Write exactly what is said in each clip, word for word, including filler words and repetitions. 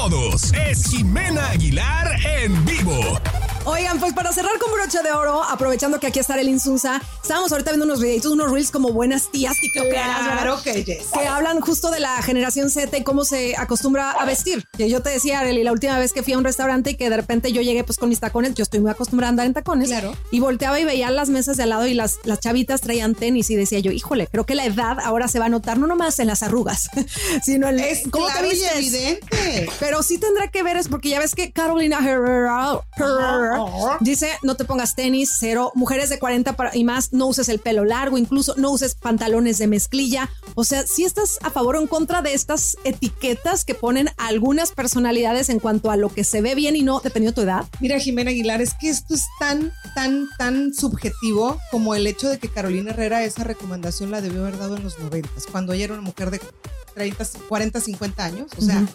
todos. Es Jimena Aguilar en vivo. Oigan, pues para cerrar con broche de oro, aprovechando que aquí está el Insunza, estábamos ahorita viendo unos videitos, unos reels como buenas tías tiktokeras, claro que yes. que hablan justo de la generación Z y cómo se acostumbra a vestir. Que yo te decía, Arely, la última vez que fui a un restaurante y que de repente yo llegué pues con mis tacones, yo estoy muy acostumbrada a andar en tacones, claro. Y volteaba y veía las mesas de al lado y las, las chavitas traían tenis y decía yo, híjole, creo que la edad ahora se va a notar no nomás en las arrugas, sino en es cómo claro te vistes. Y evidente. Pero sí tendrá que ver, es porque ya ves que Carolina Herrera, Herrera dice, no te pongas tenis, cero. Mujeres de cuarenta para, y más, no uses el pelo largo, incluso no uses pantalones de mezclilla. O sea, si estás a favor o en contra de estas etiquetas que ponen algunas personalidades en cuanto a lo que se ve bien y no, dependiendo de tu edad. Mira, Jimena Aguilar, es que esto es tan, tan, tan subjetivo como el hecho de que Carolina Herrera esa recomendación la debió haber dado en los noventas, cuando ella era una mujer de treinta, cuarenta, cincuenta años. O sea, uh-huh.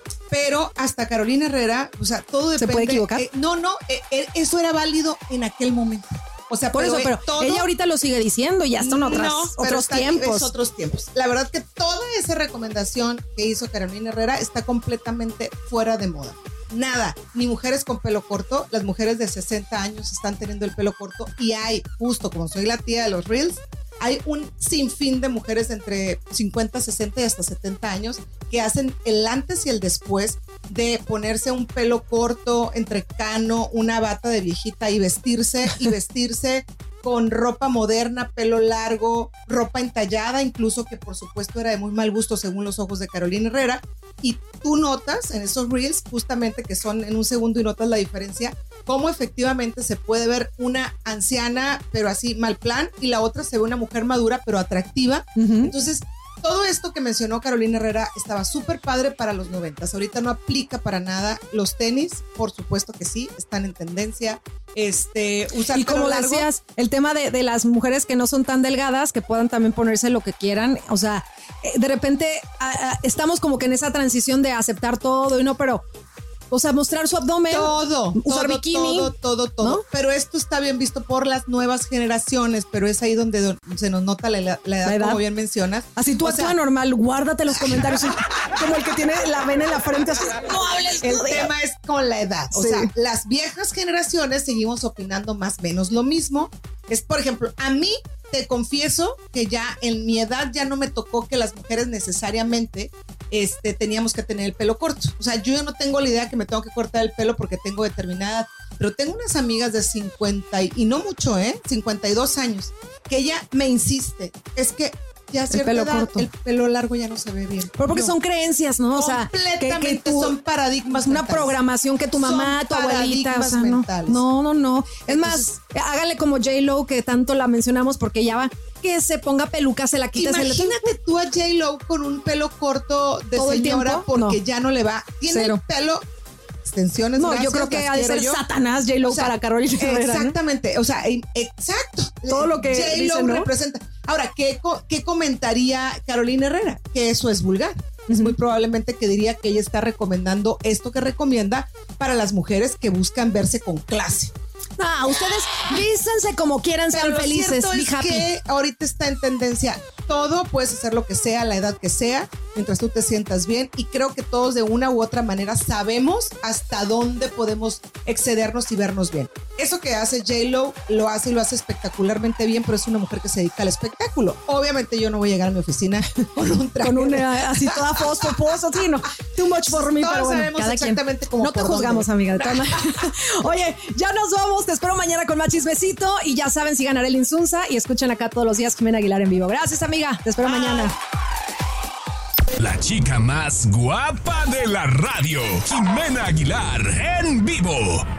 Pero hasta Carolina Herrera, o sea, todo depende. ¿Se puede equivocar? Eh, no, no, eh, eh, eso era válido en aquel momento. O sea, por pero eso, pero todo, ella ahorita lo sigue diciendo y ya están otras, no, otros está, tiempos. Es otros tiempos. La verdad que toda esa recomendación que hizo Carolina Herrera está completamente fuera de moda. Nada, ni mujeres con pelo corto, las mujeres de sesenta años están teniendo el pelo corto y hay, justo como soy la tía de los reels, hay un sinfín de mujeres entre cincuenta, sesenta y hasta setenta años que hacen el antes y el después de ponerse un pelo corto, entrecano, una bata de viejita y vestirse y vestirse con ropa moderna, pelo largo, ropa entallada, incluso que por supuesto era de muy mal gusto según los ojos de Carolina Herrera. Y tú notas en esos reels justamente que son en un segundo y notas la diferencia, cómo efectivamente se puede ver una anciana pero así mal plan y la otra se ve una mujer madura pero atractiva. Uh-huh. Entonces todo esto que mencionó Carolina Herrera estaba súper padre para los noventas. Ahorita no aplica para nada. Los tenis, por supuesto que sí, están en tendencia. Este, usar y como largo. decías, el tema de, de las mujeres que no son tan delgadas, que puedan también ponerse lo que quieran. O sea, de repente a, a, estamos como que en esa transición de aceptar todo y no, pero... O sea, mostrar su abdomen, todo, usar todo, bikini. Todo, todo, todo. ¿No? Pero esto está bien visto por las nuevas generaciones, pero es ahí donde se nos nota la, la, la, edad, la edad, como bien mencionas. Así tú actúa normal, guárdate los comentarios como el que tiene la vena en la frente. Así, no hables. El tema es con la edad. O sí. sea, las viejas generaciones seguimos opinando más o menos lo mismo. Es, por ejemplo, a mí te confieso que ya en mi edad ya no me tocó que las mujeres necesariamente este, teníamos que tener el pelo corto. O sea, yo ya no tengo la idea que me tengo que cortar el pelo porque tengo determinada edad. Pero tengo unas amigas de cincuenta y, y no mucho, ¿eh? cincuenta y dos años, que ella me insiste. Es que ya a cierta el pelo edad, corto. el pelo largo ya no se ve bien. Pero porque no. son creencias, ¿no? O sea, completamente que, que tú, son paradigmas una mentales. programación que tu mamá, son tu abuelita, o sea, mentales. no, no, no. Es Entonces, más, hágale como J-Lo, que tanto la mencionamos porque ya va, que se ponga peluca, se la quita. Imagínate se le... tú a J-Lo con un pelo corto de ¿todo señora el porque no. ya no le va. Tiene Cero. el pelo... extensiones. No, gracias, yo creo que ha de ser yo. Satanás J-Lo, o sea, para Carolina Herrera. Exactamente, ¿no? O sea, exacto. Todo lo que J-Lo dice, ¿no? representa. Ahora, ¿qué, ¿qué comentaría Carolina Herrera? Que eso es vulgar. Uh-huh. Es muy probablemente que diría que ella está recomendando esto que recomienda para las mujeres que buscan verse con clase. No, ustedes vístanse como quieran, sean felices. Lo cierto es happy. que ahorita está en tendencia todo, puedes hacer lo que sea, la edad que sea, mientras tú te sientas bien, y creo que todos de una u otra manera sabemos hasta dónde podemos excedernos y vernos bien. Eso que hace J-Lo lo hace y lo hace espectacularmente bien, pero es una mujer que se dedica al espectáculo. Obviamente yo no voy a llegar a mi oficina con un traje. Con una así toda fosfoposa, así, no. Too much for me, todos pero bueno, sabemos cada exactamente quien. cómo. No te juzgamos, dónde. Amiga. Oye, ya nos vamos. Te espero mañana con más chismecito. Y ya saben, sigan a Arely Insunza y escuchen acá todos los días Jimena Aguilar en vivo. Gracias, amiga. Te espero ah. mañana. La chica más guapa de la radio, Jimena Aguilar en vivo.